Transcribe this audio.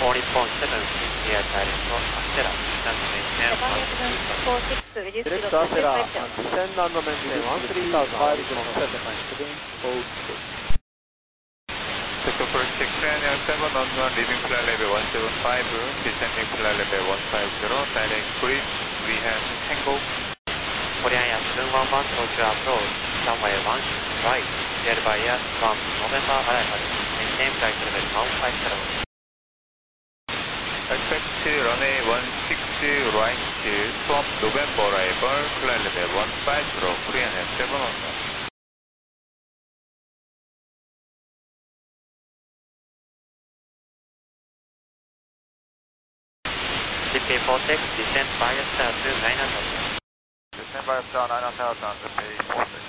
India direct to Acera, descent maintain Direct to Acera, descend and maintain 13,000. Sector 46, Air 7 on 1, leaving flight level 175, descending flight level 150, direct breeze, we have Tango. Korean Yashin 11 to approach, runway 16 right, cleared by Air 1, November arrival, maintain flight level 150. Expect runway 16 right, swap November arrival, flight level 150, Korean Air 7 on 1. GP46, descend by Star to 900. Descend by Star 9,000, pay 46.